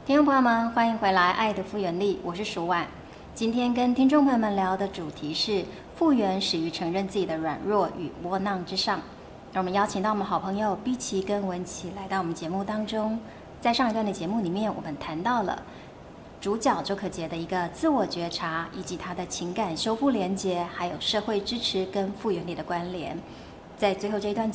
听众朋友们，欢迎回来《爱的复原力》，我是舒婉。今天跟听众朋友们聊的主题是复原始于承认自己的软弱与窝囊之上。那我们邀请到我们好朋友碧琪跟文琪来到我们节目当中。在上一段的节目里面，我们谈到了主角周可杰的一个自我觉察，以及他的情感修复连结，还有社会支持跟复原力的关联。在最后这一段